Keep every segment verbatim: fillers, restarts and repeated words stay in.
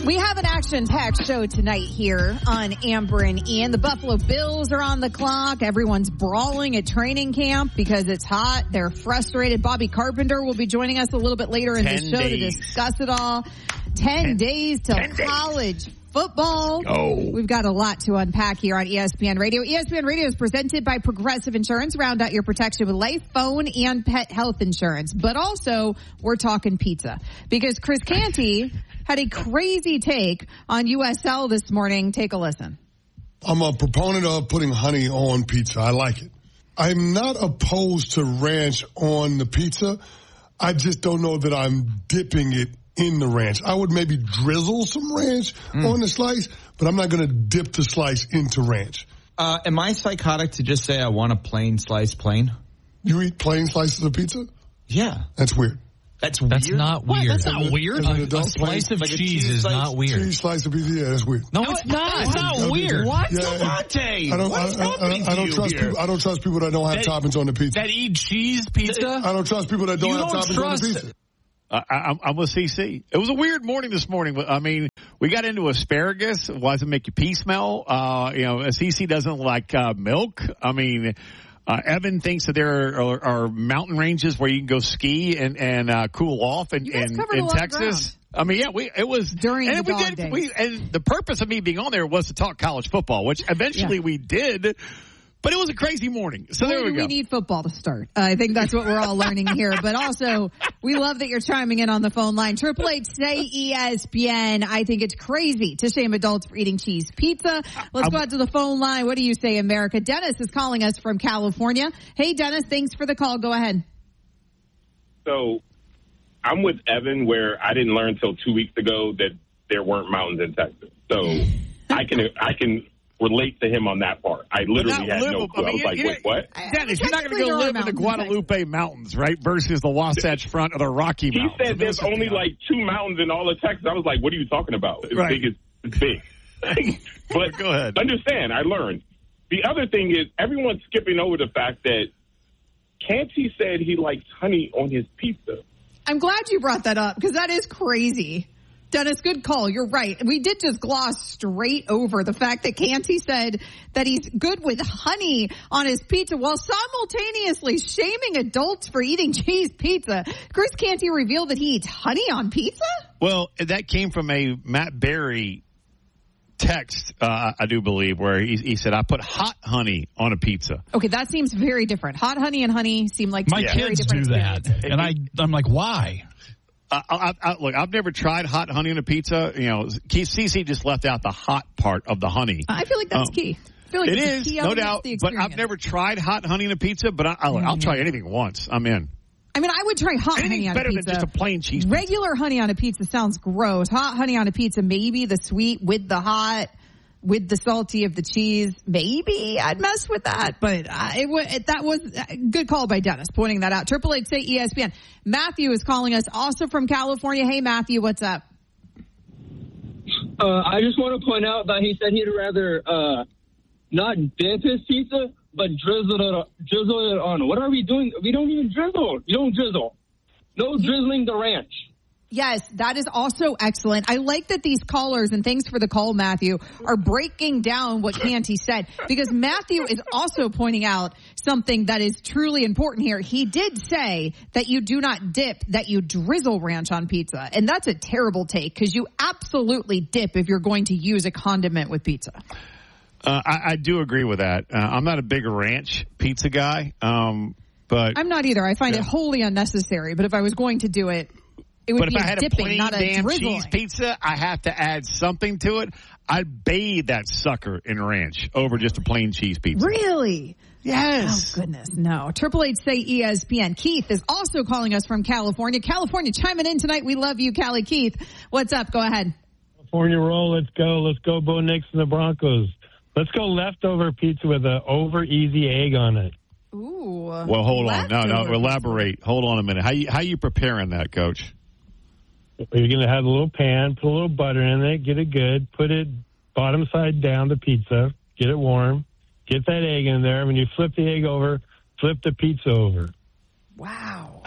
We have an action-packed show tonight here on Amber and Ian. The Buffalo Bills are on the clock. Everyone's brawling at training camp because it's hot. They're frustrated. Bobby Carpenter will be joining us a little bit later in the show days. to discuss it all. Ten, ten days till ten college days. Football. Oh. We've got a lot to unpack here on E S P N Radio. E S P N Radio is presented by Progressive Insurance. Round out your protection with life, phone, and pet health insurance. But also, we're talking pizza. Because Chris Canty had a crazy take on U S L this morning. Take a listen. I'm a proponent of putting honey on pizza. I like it. I'm not opposed to ranch on the pizza. I just don't know that I'm dipping it in the ranch. I would maybe drizzle some ranch mm. on the slice, but I'm not going to dip the slice into ranch. Uh, am I psychotic to just say I want a plain slice plain? You eat plain slices of pizza? Yeah. That's weird. That's weird. That's not weird. What? That's not as weird. A, a, a slice of like cheese, cheese is slice, not weird. Cheese slice of pizza, yeah, that's weird. No, it's not. It's not That'd weird. What? Yeah, Devontae, I don't, what is I, I, happening I, I don't to trust you here? people. I don't trust people that don't have that, toppings on the pizza. That eat cheese pizza? I don't trust people that don't you have don't toppings trust on the pizza. Uh, I, I'm with C C. It was a weird morning this morning. I mean, we got into asparagus. Why does it make your pee smell? Uh, you know, C C doesn't like uh, milk. I mean, uh, Evan thinks that there are, are mountain ranges where you can go ski and, and uh, cool off in, in, in Texas. I mean, yeah, we it was during and the we dog did, days. we, and the purpose of me being on there was to talk college football, which eventually yeah. we did. But it was a crazy morning. So Boy, there we do go. We need football to start. Uh, I think that's what we're all learning here. But also, we love that you're chiming in on the phone line. Triple H say E S P N. I think it's crazy to shame adults for eating cheese pizza. Let's I'm, go out to the phone line. What do you say, America? Dennis is calling us from California. Hey, Dennis, thanks for the call. Go ahead. So I'm with Evan, where I didn't learn until two weeks ago that there weren't mountains in Texas. So I can I can relate to him on that part. I literally had live, no clue. I, mean, I was like, you, wait, what? Dennis, you're not going to go live in the Guadalupe Mountains, right, versus the Wasatch Front of the Rocky he Mountains. He said there's only like two mountains in all of Texas. I was like, what are you talking about? It's right. big as it's big. But go ahead. Understand, I learned. The other thing is everyone's skipping over the fact that Canty said he likes honey on his pizza. I'm glad you brought that up because that is crazy. Dennis, good call. You're right. We did just gloss straight over the fact that Canty said that he's good with honey on his pizza while simultaneously shaming adults for eating cheese pizza. Chris Canty revealed that he eats honey on pizza? Well, that came from a Matt Berry text, uh, I do believe, where he, he said, I put hot honey on a pizza. Okay, that seems very different. Hot honey and honey seem like My very kids different do that. And I, I'm like, why? Uh, I, I, look, I've never tried hot honey on a pizza. You know, C C just left out the hot part of the honey. I feel like that's um, key. I feel like it is, key no doubt. But I've never tried hot honey on a pizza. But I, I'll, mm. I'll try anything once. I'm in. I mean, I would try hot Anything's honey on better a pizza. Than just a plain cheese pizza. Regular honey on a pizza sounds gross. Hot honey on a pizza, maybe the sweet with the hot, with the salty of the cheese. Maybe I'd mess with that. But uh, it, w- it that was a good call by Dennis pointing that out. Triple H say E S P N. Matthew is calling us also from California. Hey, Matthew, what's up? Uh, I just want to point out that he said he'd rather uh, not dip his pizza, but drizzle it, drizzle it on. What are we doing? We don't even drizzle. You don't drizzle. No drizzling the ranch. Yes, that is also excellent. I like that these callers, and thanks for the call, Matthew, are breaking down what Canty said, because Matthew is also pointing out something that is truly important here. He did say that you do not dip, that you drizzle ranch on pizza. And that's a terrible take, because you absolutely dip if you're going to use a condiment with pizza. Uh, I, I do agree with that. Uh, I'm not a big ranch pizza guy, um, but I'm not either. I find yeah. it wholly unnecessary, but if I was going to do it, it would but be if I had dipping, a plain not a damn drizzling. cheese pizza, I have to add something to it. I'd bathe that sucker in ranch over just a plain cheese pizza. Really? Yes. Oh, goodness, no. Triple H say E S P N. Keith is also calling us from California. California chiming in tonight. We love you, Cali. Keith, what's up? Go ahead. California roll. Let's go. Let's go, Bo Nix and the Broncos. Let's go leftover pizza with an over easy egg on it. Ooh. Well, hold on. No, no. Elaborate. Hold on a minute. How you how you preparing that, Coach? You're going to have a little pan, put a little butter in it, get it good, put it bottom side down, the pizza, get it warm, get that egg in there. When you flip the egg over, flip the pizza over. Wow.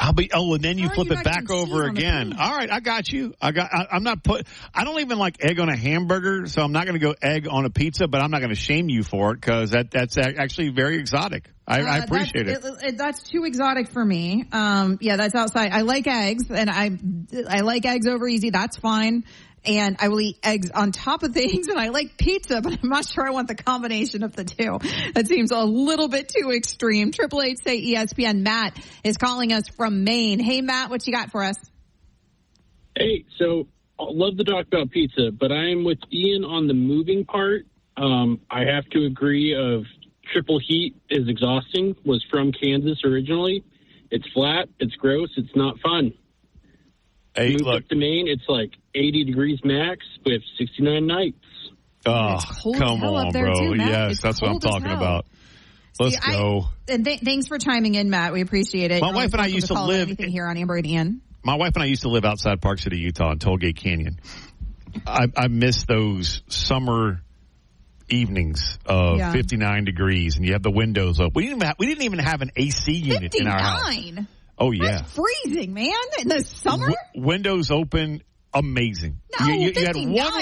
I'll be. Oh, and then you Oh, flip you it got back some cheese over on the again. pan. All right, I got you. I got. I, I'm not put. I don't even like egg on a hamburger, so I'm not going to go egg on a pizza. But I'm not going to shame you for it because that that's actually very exotic. I, Uh, I appreciate that's, it. it, That's too exotic for me. Um, yeah, that's outside. I like eggs, and I I like eggs over easy. That's fine. And I will eat eggs on top of things, and I like pizza, but I'm not sure I want the combination of the two. That seems a little bit too extreme. Triple H say E S P N. Matt is calling us from Maine. Hey, Matt, what you got for us? Hey, so I love to talk about pizza, but I am with Ian on the moving part. Um, I have to agree of triple heat is exhausting, was from Kansas originally. It's flat, it's gross, it's not fun. Hey, Move look. up to Maine, it's like eighty degrees max with sixty-nine nights. Oh, It's cold as come hell up on, there, bro. too, Matt. Yes, It's that's what I'm cold as talking hell. about. Let's See, I- go. And th- thanks for chiming in, Matt. We appreciate it. My You're wife always and I welcome used to call live anything in- here on Amber and Ian. My wife and I used to live outside Park City, Utah, in Tollgate Canyon. I, I miss those summer evenings of Yeah. fifty-nine degrees, and you have the windows open. We didn't even have, we didn't even have an A C unit in our house. fifty-nine. Oh yeah, That's freezing, man. In the summer? W- windows open, amazing. No, you, you, you had fifty-nine one